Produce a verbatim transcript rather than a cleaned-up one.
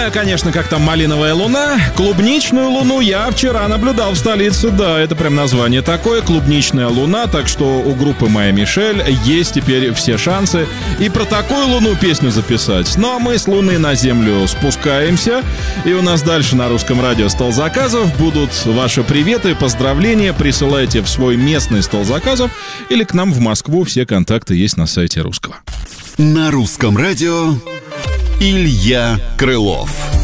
знаю, конечно, как там малиновая луна. Клубничную луну я вчера наблюдал в столице. Да, это прям название такое, клубничная луна. Так что у группы «Моя Мишель» есть теперь все шансы и про такую луну песню записать. Ну а мы с Луны на Землю спускаемся. И у нас дальше на Русском радио стол заказов. Будут ваши приветы, поздравления. Присылайте в свой местный стол заказов или к нам в Москву. Все контакты есть на сайте Русского. На Русском радио Илья Крылов.